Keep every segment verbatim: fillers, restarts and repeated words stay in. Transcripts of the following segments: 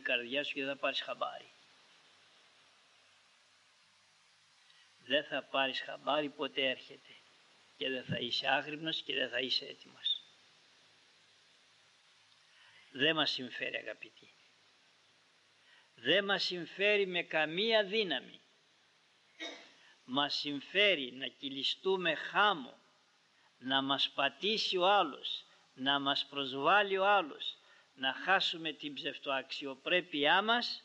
καρδιά σου και δεν θα πάρεις χαμπάρι. Δεν θα πάρεις χαμπάρι ποτέ έρχεται και δεν θα είσαι άγρυπνος και δεν θα είσαι έτοιμος. Δεν μας συμφέρει, αγαπητοί. Δεν μας συμφέρει με καμία δύναμη. Μας συμφέρει να κυλιστούμε χάμω, να μας πατήσει ο άλλος, να μας προσβάλλει ο άλλος, να χάσουμε την ψευτοαξιοπρέπειά μας,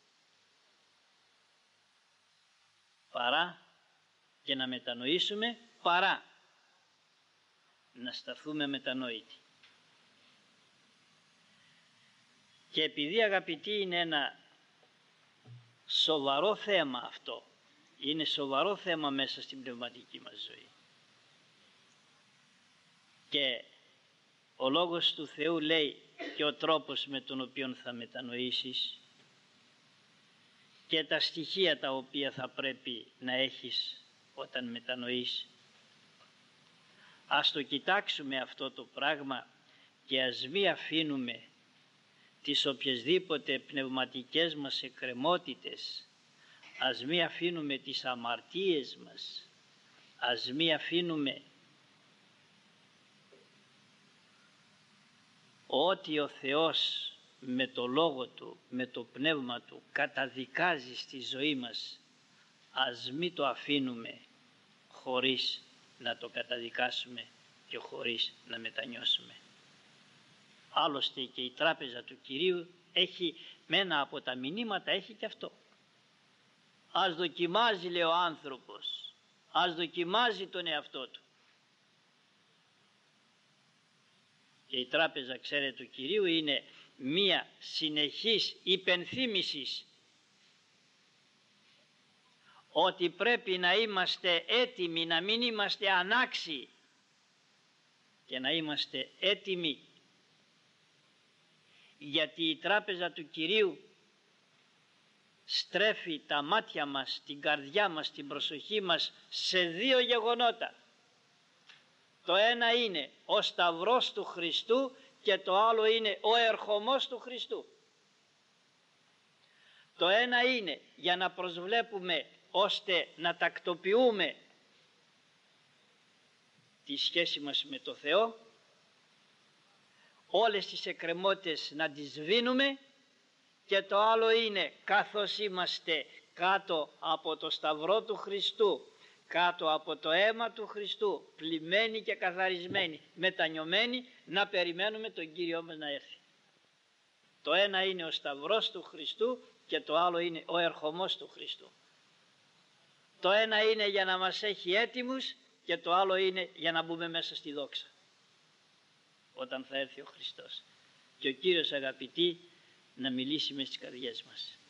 παρά και να μετανοήσουμε, παρά να σταθούμε μετανόητοι. Και επειδή, αγαπητοί, είναι ένα σοβαρό θέμα αυτό, είναι σοβαρό θέμα μέσα στην πνευματική μας ζωή, και ο Λόγος του Θεού λέει και ο τρόπος με τον οποίο θα μετανοήσεις και τα στοιχεία τα οποία θα πρέπει να έχεις όταν μετανοείς. Ας το κοιτάξουμε αυτό το πράγμα και ας μη αφήνουμε τις οποιασδήποτε πνευματικές μας εκκρεμότητες, ας μη αφήνουμε τις αμαρτίες μας, ας μη αφήνουμε ό,τι ο Θεός με το Λόγο Του, με το Πνεύμα Του καταδικάζει στη ζωή μας, ας μη το αφήνουμε χωρίς να το καταδικάσουμε και χωρίς να μετανιώσουμε. Άλλωστε και η τράπεζα του Κυρίου έχει, με ένα από τα μηνύματα έχει και αυτό. Ας δοκιμάζει, λέει ο άνθρωπος, ας δοκιμάζει τον εαυτό του. Και η τράπεζα, ξέρετε, του Κυρίου είναι μία συνεχής υπενθύμησης ότι πρέπει να είμαστε έτοιμοι, να μην είμαστε ανάξιοι και να είμαστε έτοιμοι, γιατί η τράπεζα του Κυρίου στρέφει τα μάτια μας, την καρδιά μας, την προσοχή μας σε δύο γεγονότα. Το ένα είναι ο Σταυρός του Χριστού και το άλλο είναι ο ερχομός του Χριστού. Το ένα είναι για να προσβλέπουμε ώστε να τακτοποιούμε τη σχέση μας με το Θεό, όλες τις εκκρεμότητες να τις σβήνουμε, και το άλλο είναι καθώς είμαστε κάτω από το Σταυρό του Χριστού, κάτω από το αίμα του Χριστού, πλημμένοι και καθαρισμένοι, μετανιωμένοι, να περιμένουμε τον Κύριό μας να έρθει. Το ένα είναι ο Σταυρός του Χριστού και το άλλο είναι ο ερχομός του Χριστού. Το ένα είναι για να μας έχει έτοιμους και το άλλο είναι για να μπούμε μέσα στη δόξα όταν θα έρθει ο Χριστός. Και ο Κύριος, αγαπητοί, να μιλήσει μες στις καρδιές μας.